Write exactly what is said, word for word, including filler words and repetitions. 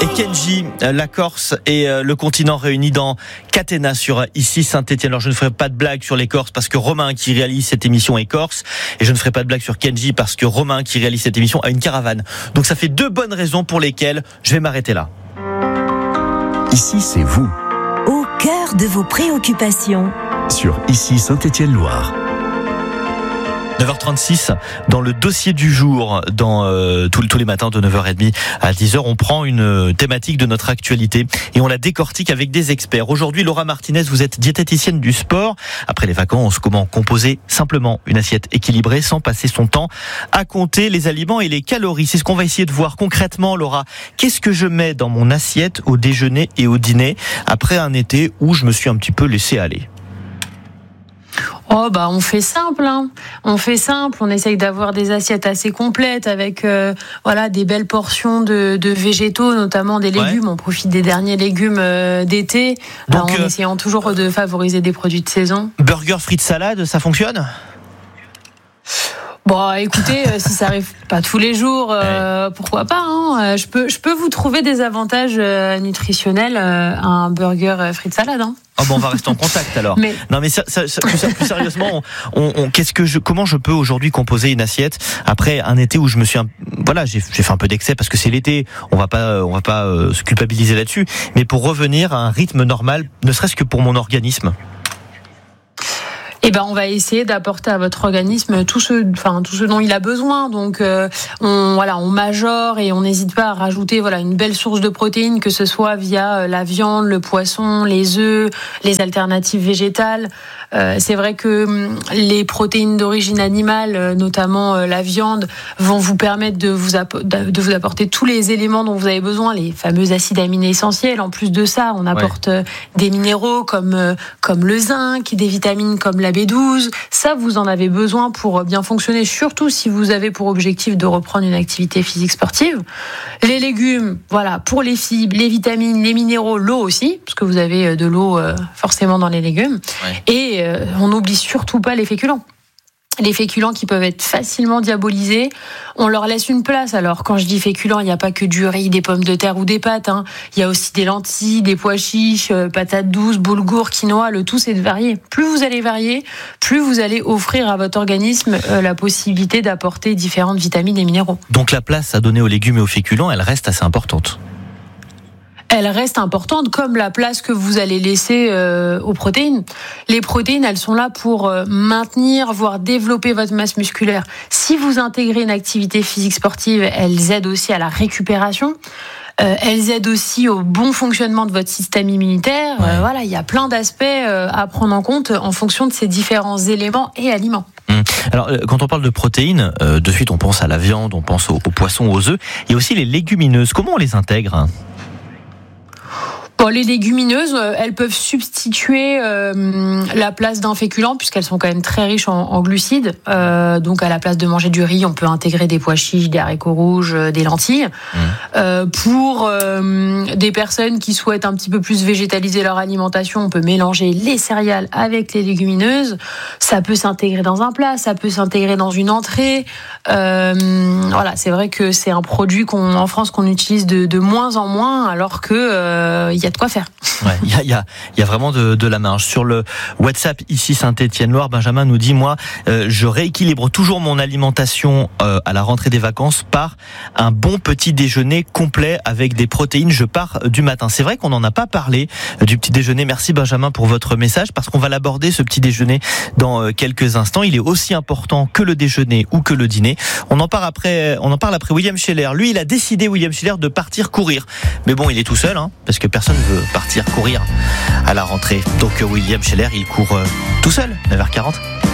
Et Kenji, la Corse et le continent réunis dans Catena sur ici Saint-Etienne. Alors je ne ferai pas de blague sur les Corses parce que Romain qui réalise cette émission est corse, et je ne ferai pas de blague sur Kenji parce que Romain qui réalise cette émission a une caravane. Donc ça fait deux bonnes raisons pour lesquelles je vais m'arrêter là. Ici c'est vous. Au cœur de vos préoccupations. Sur ici Saint-Etienne-Loire. neuf heures trente-six, dans le dossier du jour, dans euh, tous, tous les matins de neuf heures trente à dix heures, on prend une thématique de notre actualité et on la décortique avec des experts. Aujourd'hui, Laura Martinez, vous êtes diététicienne du sport. Après les vacances, comment composer simplement une assiette équilibrée sans passer son temps à compter les aliments et les calories? C'est ce qu'on va essayer de voir concrètement, Laura. Qu'est-ce que je mets dans mon assiette au déjeuner et au dîner après un été où je me suis un petit peu laissé aller? Oh bah on fait simple, hein. On fait simple. On essaye d'avoir des assiettes assez complètes avec euh, voilà des belles portions de, de végétaux, notamment des légumes. Ouais. On profite des derniers légumes euh, d'été, donc, en euh, essayant toujours de favoriser des produits de saison. Burger, frites, salade, ça fonctionne? Bon, écoutez, euh, si ça arrive pas tous les jours, euh, ouais. pourquoi pas, hein. Je peux, je peux vous trouver des avantages euh, nutritionnels euh, à un burger euh, frites salade, hein. Oh bon, on va rester en contact alors. Mais... Non mais ça, ça, ça, plus, plus sérieusement, on, on, on, qu'est-ce que je, comment je peux aujourd'hui composer une assiette après un été où je me suis, un, voilà, j'ai, j'ai fait un peu d'excès parce que c'est l'été. On va pas, on va pas euh, se culpabiliser là-dessus. Mais pour revenir à un rythme normal, ne serait-ce que pour mon organisme. Eh ben, on va essayer d'apporter à votre organisme tout ce, enfin, tout ce dont il a besoin. Donc, euh, on, voilà, on majore et on n'hésite pas à rajouter, voilà, une belle source de protéines, que ce soit via la viande, le poisson, les œufs, les alternatives végétales. Euh, c'est vrai que les protéines d'origine animale, notamment euh, la viande, vont vous permettre de vous, app- de vous apporter tous les éléments dont vous avez besoin, les fameux acides aminés essentiels. En plus de ça, on apporte ouais. des minéraux comme, euh, comme le zinc, des vitamines comme la B douze. Ça, vous en avez besoin pour bien fonctionner, surtout si vous avez pour objectif de reprendre une activité physique sportive. Les légumes, voilà, pour les fibres, les vitamines, les minéraux, l'eau aussi, parce que vous avez de l'eau euh, forcément dans les légumes. Ouais. Et euh, on n'oublie surtout pas les féculents. Les féculents qui peuvent être facilement diabolisés, on leur laisse une place. Alors, quand je dis féculents, il n'y a pas que du riz, des pommes de terre ou des pâtes, hein. Il y a aussi des lentilles, des pois chiches, euh, patates douces, boulgour, quinoa. Le tout, c'est de varier. Plus vous allez varier, plus vous allez offrir à votre organisme euh, la possibilité d'apporter différentes vitamines et minéraux. Donc, la place à donner aux légumes et aux féculents, elle reste assez importante. Elle reste importante, comme la place que vous allez laisser euh, aux protéines. Les protéines, elles sont là pour euh, maintenir, voire développer votre masse musculaire. Si vous intégrez une activité physique sportive, elles aident aussi à la récupération. Euh, elles aident aussi au bon fonctionnement de votre système immunitaire. Ouais. Euh, voilà, il y a plein d'aspects euh, à prendre en compte en fonction de ces différents éléments et aliments. Hum. Alors, quand on parle de protéines, euh, de suite on pense à la viande, on pense aux, aux poissons, aux œufs. Il y a aussi les légumineuses. Comment on les intègre ? Bon, les légumineuses, elles peuvent substituer euh, la place d'un féculent puisqu'elles sont quand même très riches en, en glucides. Euh, donc, à la place de manger du riz, on peut intégrer des pois chiches, des haricots rouges, des lentilles. Mmh. Euh, pour euh, des personnes qui souhaitent un petit peu plus végétaliser leur alimentation, on peut mélanger les céréales avec les légumineuses. Ça peut s'intégrer dans un plat, ça peut s'intégrer dans une entrée. Euh, voilà, c'est vrai que c'est un produit qu'on, en France qu'on utilise de, de moins en moins, alors que euh, y a de quoi faire. Ouais, il y a, y a, y a vraiment de, de la marge. Sur le WhatsApp ici Saint-Etienne-Loire, Benjamin nous dit, moi, euh, je rééquilibre toujours mon alimentation euh, à la rentrée des vacances par un bon petit déjeuner complet avec des protéines. Je pars du matin. C'est vrai qu'on n'en a pas parlé euh, du petit déjeuner. Merci Benjamin pour votre message, parce qu'on va l'aborder, ce petit déjeuner, dans euh, quelques instants. Il est aussi important que le déjeuner ou que le dîner. On en parle après, on en parle après William Scheller. Lui, il a décidé, William Scheller, de partir courir. Mais bon, il est tout seul, hein, parce que personne veut partir courir à la rentrée. Donc William Scheller, il court euh, tout seul, neuf heures quarante.